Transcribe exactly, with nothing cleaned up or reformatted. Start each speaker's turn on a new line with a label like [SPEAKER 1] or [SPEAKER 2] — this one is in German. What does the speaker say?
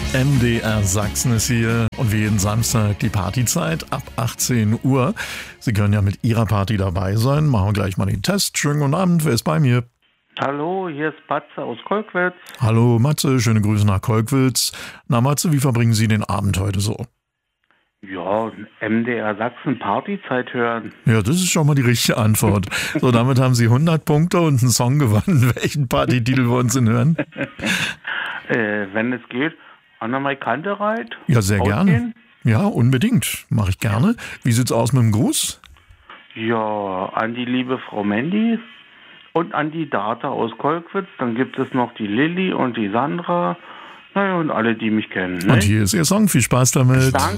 [SPEAKER 1] M D R Sachsen ist hier und wie jeden Samstag die Partyzeit ab achtzehn Uhr. Sie können ja mit Ihrer Party dabei sein. Machen wir gleich mal den Test. Schönen guten Abend, wer ist bei mir?
[SPEAKER 2] Hallo, hier ist Matze aus Kolkwitz.
[SPEAKER 1] Hallo Matze, schöne Grüße nach Kolkwitz. Na Matze, wie verbringen Sie den Abend heute so?
[SPEAKER 2] Ja, M D R Sachsen Partyzeit hören.
[SPEAKER 1] Ja, das ist schon mal die richtige Antwort. So, damit haben Sie hundert Punkte und einen Song gewonnen. Welchen Partytitel wollen Sie denn hören?
[SPEAKER 2] äh, wenn es geht, Anna-Mai Kantereit.
[SPEAKER 1] Ja, sehr
[SPEAKER 2] Ausgehen?
[SPEAKER 1] gerne. Ja, unbedingt. Mache ich gerne. Wie sieht's aus mit dem Gruß?
[SPEAKER 2] Ja, an die liebe Frau Mandy und an die Data aus Kolkwitz. Dann gibt es noch die Lilly und die Sandra. Naja, und alle, die mich kennen. Ne?
[SPEAKER 1] Und hier ist Ihr Song. Viel Spaß damit.
[SPEAKER 2] Danke.